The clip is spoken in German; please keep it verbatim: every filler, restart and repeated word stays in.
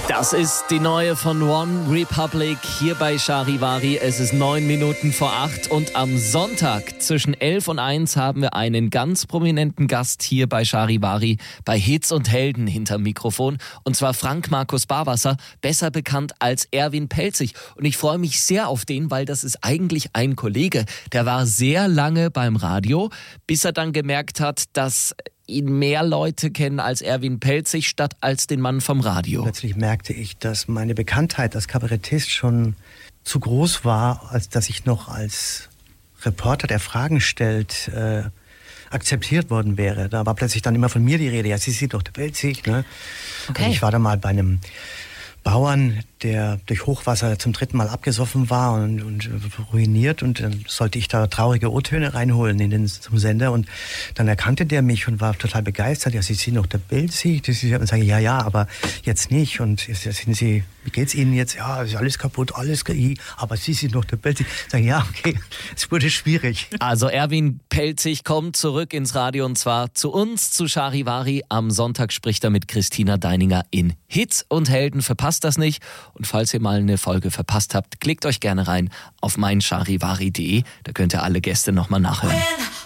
Das ist die neue von One Republic hier bei Charivari. Es ist neun Minuten vor acht und am Sonntag zwischen elf und eins haben wir einen ganz prominenten Gast hier bei Charivari, bei Hits und Helden hinterm Mikrofon. Und zwar Frank Markus Barwasser, besser bekannt als Erwin Pelzig. Und ich freue mich sehr auf den, weil das ist eigentlich ein Kollege. Der war sehr lange beim Radio, bis er dann gemerkt hat, dass ihn mehr Leute kennen als Erwin Pelzig statt als den Mann vom Radio. Plötzlich merkte ich, dass meine Bekanntheit als Kabarettist schon zu groß war, als dass ich noch als Reporter, der Fragen stellt, äh, akzeptiert worden wäre. Da war plötzlich dann immer von mir die Rede. Ja, Sie sind doch der Pelzig, ne? Okay. Und ich war da mal bei einem Bauern, der durch Hochwasser zum dritten Mal abgesoffen war und, und ruiniert, und dann sollte ich da traurige O-Töne reinholen in den, zum Sender, und dann erkannte der mich und war total begeistert. Ja, Sie sind doch der Pelzig. Und sage ich, ja, ja, aber jetzt nicht. Und sind Sie, wie geht's Ihnen jetzt? Ja, ist alles kaputt, alles, aber Sie sind doch der Pelzig. Sage ich, ja, okay, es wurde schwierig. Also Erwin Pelzig kommt zurück ins Radio, und zwar zu uns, zu Charivari. Am Sonntag spricht er mit Christina Deininger in Hits und Helden. Verpasst das nicht. Und falls ihr mal eine Folge verpasst habt, klickt euch gerne rein auf mein charivari punkt de. Da könnt ihr alle Gäste nochmal nachhören.